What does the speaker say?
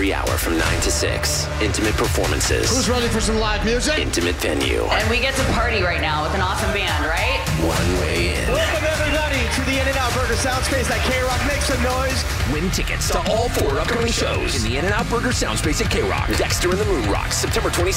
every hour from 9 to 6. Intimate performances. Who's ready for some live music? Intimate venue. And we get to party right now with an awesome band, right? One way in. Welcome everybody to the In-N-Out Burger Soundspace at K-Rock. Make some noise. Win tickets to all 4 upcoming shows in the In-N-Out Burger Soundspace at K-Rock. Dexter and the Moon Rocks, September 26th.